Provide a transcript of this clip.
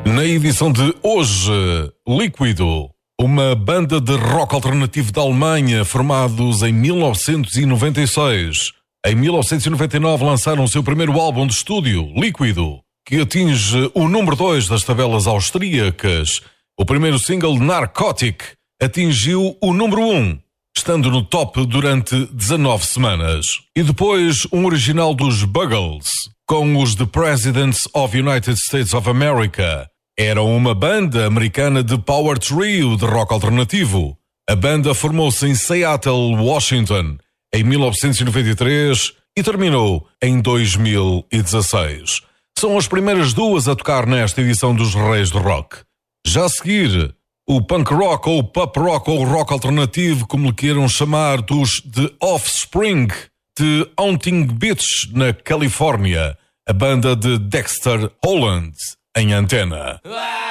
Na edição de hoje, Líquido, uma banda de rock alternativo da Alemanha, formados em 1996. Em 1999 lançaram o seu primeiro álbum de estúdio, Líquido, que atinge o número 2 das tabelas austríacas. O primeiro single, Narcotic, atingiu o número 1, estando no top durante 19 semanas. E depois, um original dos Buggles, com os The Presidents of United States of America. Era uma banda americana de power trio de rock alternativo. A banda formou-se em Seattle, Washington, em 1993 e terminou em 2016. São as primeiras duas a tocar nesta edição dos Reis do Rock. Já a seguir, o punk rock ou pop rock ou rock alternativo, como lhe queiram chamar, dos The Offspring, de Haunting Beach, na Califórnia, a banda de Dexter Holland, em Antena.